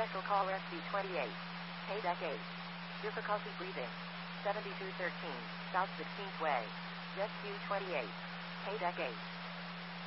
Commercial call SC28. KDEC 8. Difficulty breathing. 7213, South 16th Way. Jet Q28. KDEC 8.